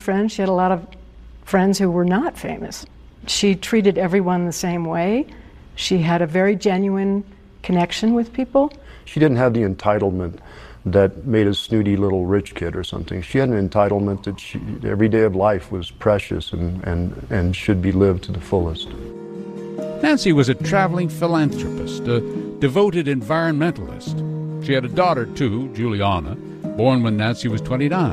friends. She had a lot of friends who were not famous. She treated everyone the same way. She had a very genuine connection with people. She didn't have the entitlement that made a snooty little rich kid or something. She had an entitlement that every day of life was precious and should be lived to the fullest. Nancy was a traveling philanthropist, a devoted environmentalist. She had a daughter, too, Juliana, born when Nancy was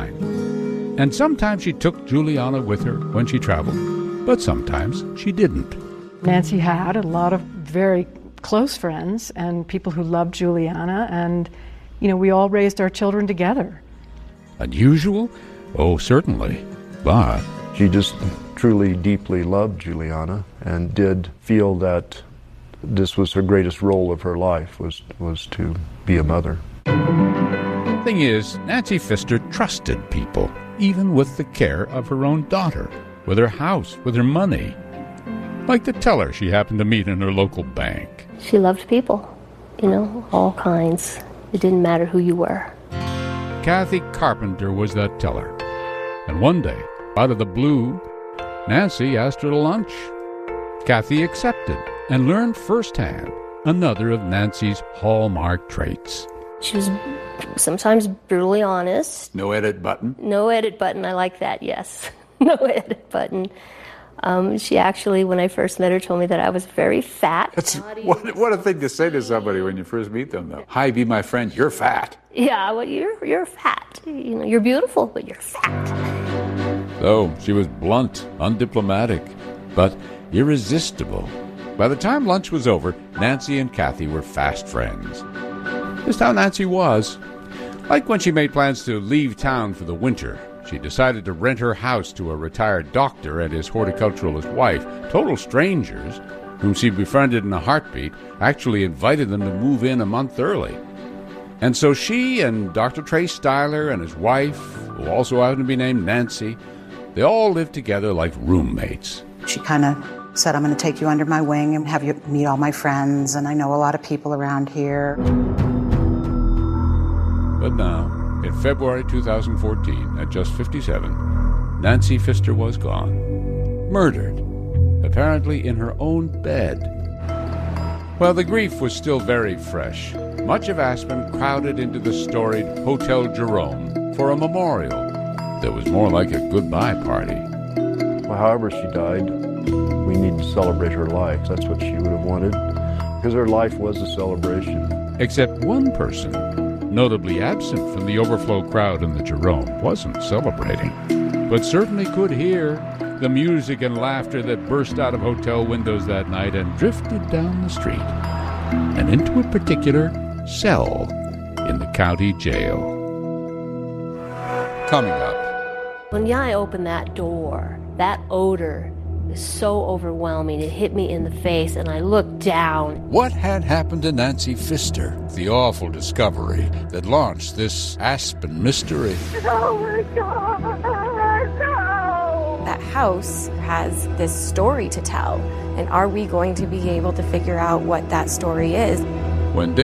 29. And sometimes she took Juliana with her when she traveled, but sometimes she didn't. Nancy had a lot of very close friends and people who loved Juliana, and, you know, we all raised our children together. Unusual? Oh, certainly. But she just truly, deeply loved Juliana and did feel that this was her greatest role of her life, was to be a mother. Thing is, Nancy Pfister trusted people, even with the care of her own daughter, with her house, with her money. Like the teller she happened to meet in her local bank. She loved people, you know, all kinds. It didn't matter who you were. Kathy Carpenter was that teller. And one day, out of the blue, Nancy asked her to lunch. Kathy accepted and learned firsthand another of Nancy's hallmark traits. She was sometimes brutally honest. No edit button? No edit button. I like that, yes. No edit button. She actually, when I first met her, told me that I was very fat. That's what a thing to say to somebody when you first meet them, though. Hi, be my friend. You're fat. Yeah, well, you're fat. You know, you're beautiful, but you're fat. So she was blunt, undiplomatic, but irresistible. By the time lunch was over, Nancy and Kathy were fast friends. Just how Nancy was. Like when she made plans to leave town for the winter, she decided to rent her house to a retired doctor and his horticulturalist wife, total strangers, whom she befriended in a heartbeat, actually invited them to move in a month early. And so she and Dr. Trey Styler and his wife, who also happened to be named Nancy, they all lived together like roommates. She kind of said, I'm going to take you under my wing and have you meet all my friends, and I know a lot of people around here. But now, in February 2014, at just 57, Nancy Pfister was gone. Murdered, apparently in her own bed. While the grief was still very fresh, much of Aspen crowded into the storied Hotel Jerome for a memorial that was more like a goodbye party. Well, however she died, we need to celebrate her life. That's what she would have wanted, because her life was a celebration. Except one person, notably absent from the overflow crowd in the Jerome, wasn't celebrating, but certainly could hear the music and laughter that burst out of hotel windows that night and drifted down the street and into a particular cell in the county jail. Coming up. When I opened that door, that odor was so overwhelming. It hit me in the face, and I looked down. What had happened to Nancy Pfister? The awful discovery that launched this Aspen mystery. Oh my God, no! That house has this story to tell, and are we going to be able to figure out what that story is? When